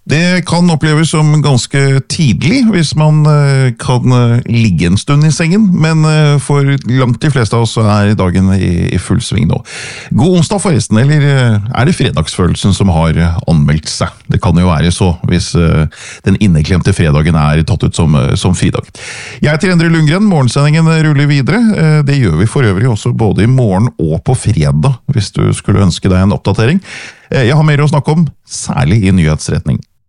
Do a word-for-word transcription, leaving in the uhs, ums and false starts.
Det kan oppleves som ganske tidlig hvis man kan ligge en stund i sengen, men for langt de fleste av oss er dagen i full sving nå. God onsdag forresten, eller er det fredagsfølelsen som har anmeldt seg? Det kan jo være så, hvis den inneklemte fredagen er tatt ut som, som fridag. Jeg heter Endre Lundgren, morgensendingen ruller videre. Det gjør vi for øvrig også både i morgen og på fredag, hvis du skulle ønske deg en oppdatering. Jeg har mer å snakke om, særlig i nyhetsretning.